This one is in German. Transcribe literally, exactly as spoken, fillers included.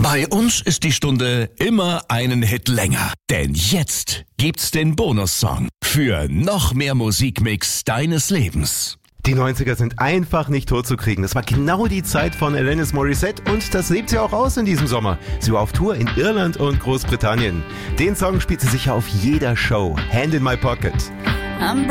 Bei uns ist die Stunde immer einen Hit länger. Denn jetzt gibt's den Bonussong für noch mehr Musikmix deines Lebens. Die neunziger sind einfach nicht totzukriegen. Das war genau die Zeit von Alanis Morissette und das lebt sie auch aus in diesem Sommer. Sie war auf Tour in Irland und Großbritannien. Den Song spielt sie sicher auf jeder Show. Hand in my pocket.